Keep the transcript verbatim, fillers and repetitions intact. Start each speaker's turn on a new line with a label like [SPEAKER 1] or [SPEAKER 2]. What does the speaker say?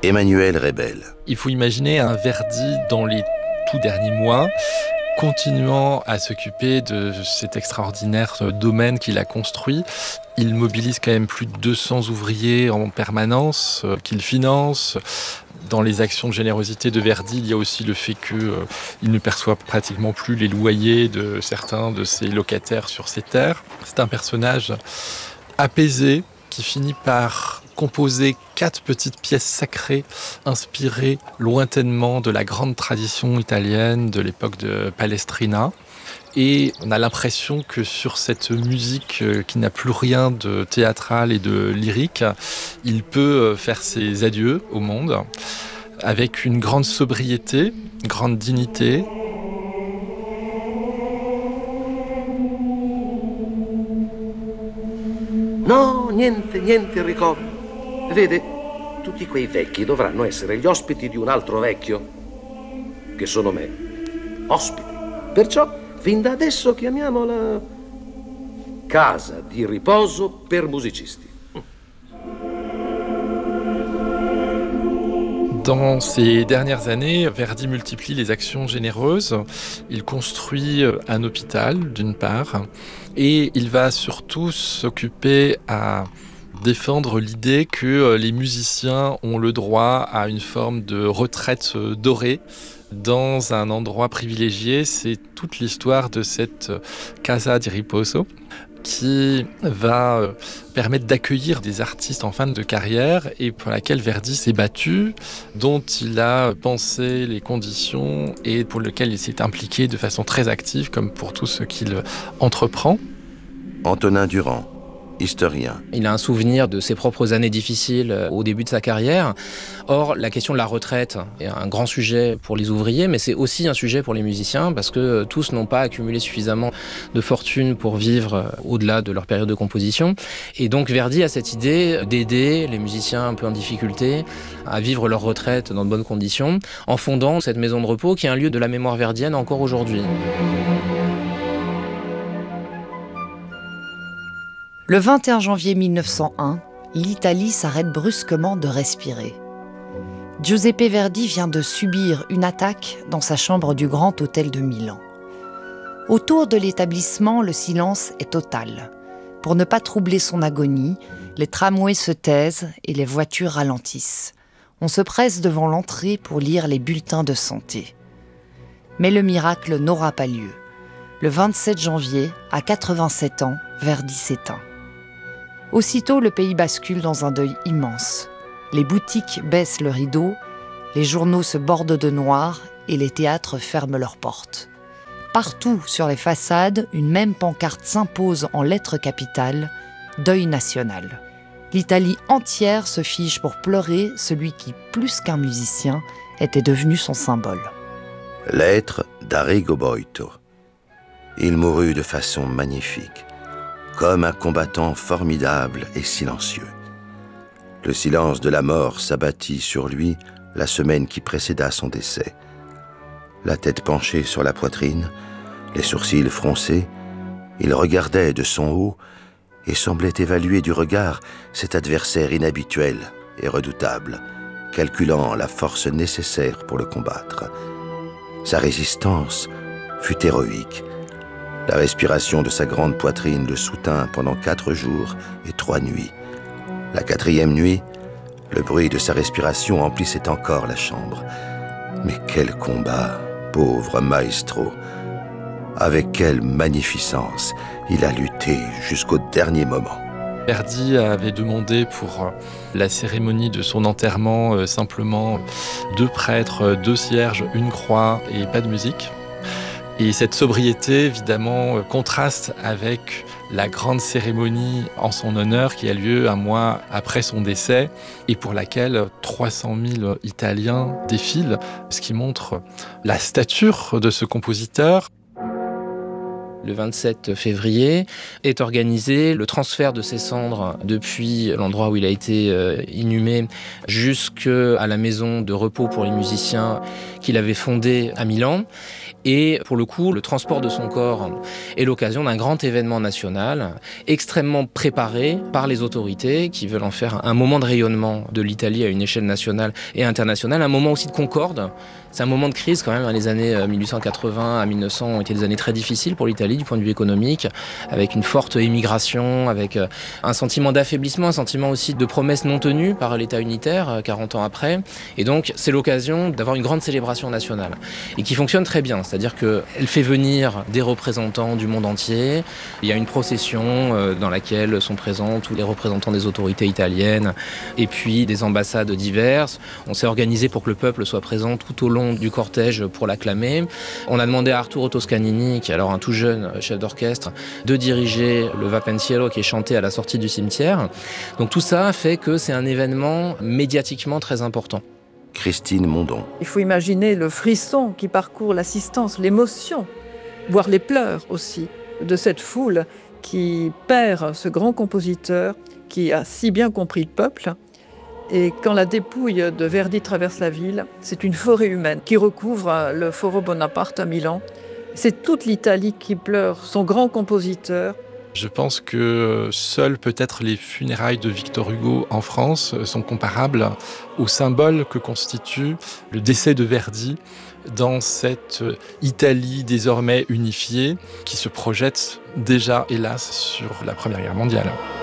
[SPEAKER 1] Emmanuel Rebel.
[SPEAKER 2] Il faut imaginer un Verdi dans les tout derniers mois, continuant à s'occuper de cet extraordinaire domaine qu'il a construit. Il mobilise quand même plus de deux cents ouvriers en permanence, euh, qu'il finance. Dans les actions de générosité de Verdi, il y a aussi le fait qu'il euh, ne perçoit pratiquement plus les loyers de certains de ses locataires sur ses terres. C'est un personnage apaisé qui finit par composer quatre petites pièces sacrées inspirées lointainement de la grande tradition italienne de l'époque de Palestrina. Et on a l'impression que sur cette musique qui n'a plus rien de théâtral et de lyrique, il peut faire ses adieux au monde avec une grande sobriété, une grande dignité.
[SPEAKER 3] No, niente, niente ricordo. Vede, tutti quei vecchi dovranno essere gli ospiti di un altro vecchio, che sono me. Ospiti. Perciò, fin da adesso chiamiamola casa di riposo per musicisti.
[SPEAKER 2] Dans ces dernières années, Verdi multiplie les actions généreuses. Il construit un hôpital, d'une part, et il va surtout s'occuper à défendre l'idée que les musiciens ont le droit à une forme de retraite dorée dans un endroit privilégié. C'est toute l'histoire de cette Casa di Riposo qui va permettre d'accueillir des artistes en fin de carrière et pour laquelle Verdi s'est battu, dont il a pensé les conditions et pour lequel il s'est impliqué de façon très active, comme pour tout ce qu'il entreprend.
[SPEAKER 1] Antonin Durand, historien.
[SPEAKER 4] Il a un souvenir de ses propres années difficiles au début de sa carrière. Or, la question de la retraite est un grand sujet pour les ouvriers, mais c'est aussi un sujet pour les musiciens parce que tous n'ont pas accumulé suffisamment de fortune pour vivre au-delà de leur période de composition. Et donc Verdi a cette idée d'aider les musiciens un peu en difficulté à vivre leur retraite dans de bonnes conditions en fondant cette maison de repos qui est un lieu de la mémoire verdienne encore aujourd'hui.
[SPEAKER 5] Le vingt et un janvier mille neuf cent un, l'Italie s'arrête brusquement de respirer. Giuseppe Verdi vient de subir une attaque dans sa chambre du Grand Hôtel de Milan. Autour de l'établissement, le silence est total. Pour ne pas troubler son agonie, les tramways se taisent et les voitures ralentissent. On se presse devant l'entrée pour lire les bulletins de santé. Mais le miracle n'aura pas lieu. Le vingt-sept janvier, à quatre-vingt-sept ans, Verdi s'éteint. Aussitôt, le pays bascule dans un deuil immense. Les boutiques baissent le rideau, les journaux se bordent de noir et les théâtres ferment leurs portes. Partout sur les façades, une même pancarte s'impose en lettres capitales, deuil national. L'Italie entière se fige pour pleurer celui qui, plus qu'un musicien, était devenu son symbole.
[SPEAKER 1] Lettre d'Arrigo Boito. Il mourut de façon magnifique, comme un combattant formidable et silencieux. Le silence de la mort s'abattit sur lui la semaine qui précéda son décès. La tête penchée sur la poitrine, les sourcils froncés, il regardait de son haut et semblait évaluer du regard cet adversaire inhabituel et redoutable, calculant la force nécessaire pour le combattre. Sa résistance fut héroïque. La respiration de sa grande poitrine le soutint pendant quatre jours et trois nuits. La quatrième nuit, le bruit de sa respiration emplissait encore la chambre. Mais quel combat, pauvre maestro! Avec quelle magnificence il a lutté jusqu'au dernier moment.
[SPEAKER 2] Verdi avait demandé pour la cérémonie de son enterrement euh, simplement deux prêtres, deux cierges, une croix et pas de musique. Et cette sobriété, évidemment, contraste avec la grande cérémonie en son honneur qui a lieu un mois après son décès et pour laquelle trois cent mille Italiens défilent, ce qui montre la stature de ce compositeur.
[SPEAKER 4] Le vingt-sept février est organisé le transfert de ses cendres depuis l'endroit où il a été inhumé jusqu'à la maison de repos pour les musiciens qu'il avait fondée à Milan. Et pour le coup, le transport de son corps est l'occasion d'un grand événement national, extrêmement préparé par les autorités qui veulent en faire un moment de rayonnement de l'Italie à une échelle nationale et internationale, un moment aussi de concorde. C'est un moment de crise quand même. Les années mille huit cent quatre-vingts à mille neuf cents ont été des années très difficiles pour l'Italie du point de vue économique, avec une forte émigration, avec un sentiment d'affaiblissement, un sentiment aussi de promesses non tenues par l'État unitaire quarante ans après. Et donc c'est l'occasion d'avoir une grande célébration nationale et qui fonctionne très bien. C'est-à-dire qu'elle fait venir des représentants du monde entier. Il y a une procession dans laquelle sont présents tous les représentants des autorités italiennes et puis des ambassades diverses. On s'est organisé pour que le peuple soit présent tout au long du cortège pour l'acclamer. On a demandé à Arturo Toscanini, qui est alors un tout jeune chef d'orchestre, de diriger le Va Pensiero qui est chanté à la sortie du cimetière. Donc tout ça fait que c'est un événement médiatiquement très important.
[SPEAKER 1] Christine Mondon.
[SPEAKER 6] Il faut imaginer le frisson qui parcourt l'assistance, l'émotion, voire les pleurs aussi, de cette foule qui perd ce grand compositeur qui a si bien compris le peuple. Et quand la dépouille de Verdi traverse la ville, c'est une forêt humaine qui recouvre le Foro Bonaparte à Milan. C'est toute l'Italie qui pleure son grand compositeur.
[SPEAKER 2] Je pense que seules peut-être les funérailles de Victor Hugo en France sont comparables au symbole que constitue le décès de Verdi dans cette Italie désormais unifiée qui se projette déjà, hélas, sur la Première Guerre mondiale.